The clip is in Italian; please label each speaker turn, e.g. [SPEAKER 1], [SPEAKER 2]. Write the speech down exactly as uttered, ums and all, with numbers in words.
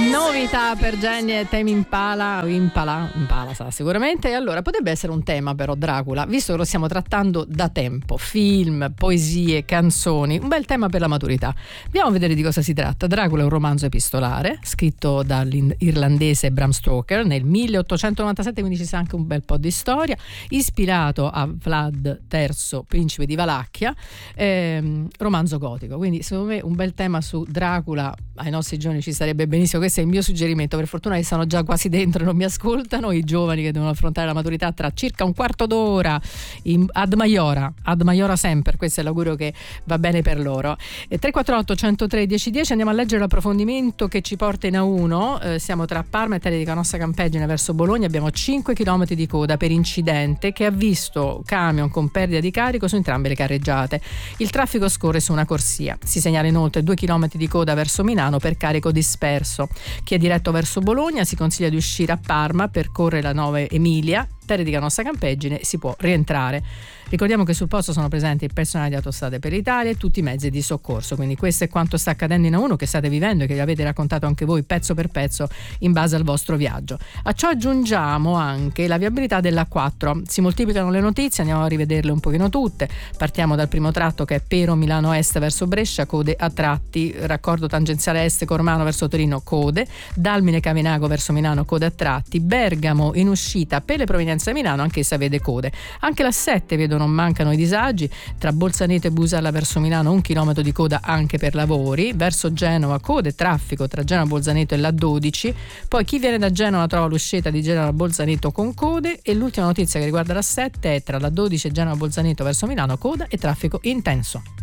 [SPEAKER 1] Novità per Jenny e Tame Impala, Impala, Impala sa sicuramente. E allora potrebbe essere un tema però Dracula, visto che lo stiamo trattando da tempo, film, poesie, canzoni, un bel tema per la maturità. Andiamo a vedere di cosa si tratta. Dracula è un romanzo epistolare scritto dall'irlandese Bram Stoker nel milleottocentonovantasette, quindi ci sa anche un bel po' di storia, ispirato a Vlad terzo, principe di Valacchia, ehm, romanzo gotico, quindi secondo me un bel tema su Dracula ai nostri giorni ci sarebbe benissimo. Questo è il mio suggerimento, per fortuna che sono già quasi dentro e non mi ascoltano i giovani che devono affrontare la maturità tra circa un quarto d'ora in, ad Maiora ad Maiora sempre, questo è l'augurio che va bene per loro. E tre quattro otto uno zero tre uno zero uno zero, andiamo a leggere l'approfondimento che ci porta in A uno. Eh, siamo tra Parma e Terre di Canossa Campeggine verso Bologna, abbiamo cinque chilometri di coda per incidente che ha visto camion con perdita di carico su entrambe le carreggiate. Il traffico scorre su una corsia, si segnala inoltre due chilometri di coda verso Milano per carico disperso. Chi è diretto verso Bologna si consiglia di uscire a Parma, percorrere la nove Emilia, Terre di Canossa Campeggine, si può rientrare. Ricordiamo che sul posto sono presenti il personale di Autostrade per l'Italia e tutti i mezzi di soccorso, quindi questo è quanto sta accadendo in A uno, che state vivendo e che vi avete raccontato anche voi pezzo per pezzo in base al vostro viaggio. A ciò aggiungiamo anche la viabilità dell'A quattro, si moltiplicano le notizie, andiamo a rivederle un pochino tutte. Partiamo dal primo tratto che è Pero Milano Est verso Brescia, code a tratti, raccordo tangenziale est Cormano verso Torino, code, Dalmine Cavinago verso Milano, code a tratti, Bergamo in uscita per le provenienze da Milano, anch'essa vede code. Anche la sette vedo non mancano i disagi, tra Bolzaneto e Busalla verso Milano un chilometro di coda anche per lavori, verso Genova code traffico tra Genova Bolzaneto e la dodici, poi chi viene da Genova trova l'uscita di Genova Bolzaneto con code, e l'ultima notizia che riguarda la sette è tra la dodici e Genova Bolzaneto verso Milano coda e traffico intenso.